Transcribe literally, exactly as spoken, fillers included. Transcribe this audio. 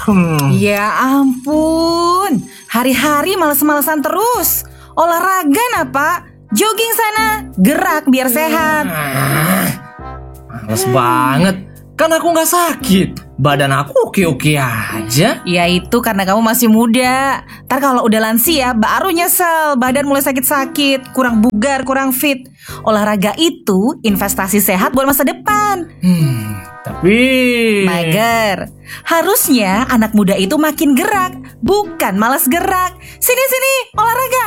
Hmm. Ya ampun, hari-hari males-malesan terus. Olahraga nah Pak, jogging sana, gerak biar sehat. Males banget. Kan aku gak sakit. Badan aku oke-oke aja. Ya itu karena kamu masih muda. Ntar kalau udah lansia baru nyesel, badan mulai sakit-sakit, kurang bugar, kurang fit. Olahraga itu investasi sehat buat masa depan. Hmm, tapi Mager, harusnya anak muda itu makin gerak, bukan malas gerak. Sini-sini, olahraga,